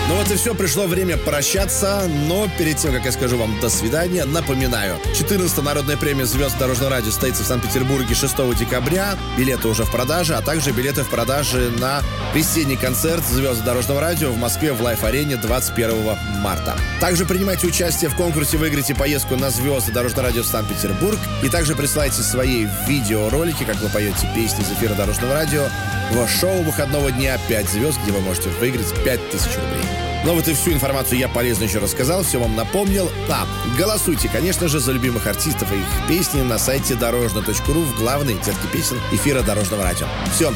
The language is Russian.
Ну вот и все, пришло время прощаться, но перед тем, как я скажу вам до свидания, напоминаю, 14-я народная премия звезд дорожного радио состоится в Санкт-Петербурге 6 декабря, билеты уже в продаже, а также билеты в продаже на весенний концерт звезд дорожного радио в Москве в Лайф-арене 21 марта. Также принимайте участие в конкурсе, выиграйте поездку на звезды дорожного радио в Санкт-Петербург и также присылайте свои видеоролики, как вы поете песни из эфира дорожного радио, в шоу выходного дня «5 звезд», где вы можете выиграть 5000 рублей. Ну вот и всю информацию я полезно еще рассказал, все вам напомнил. Голосуйте, конечно же, за любимых артистов и их песни на сайте дорожно.ру в главной детке песен эфира дорожного радио. Все,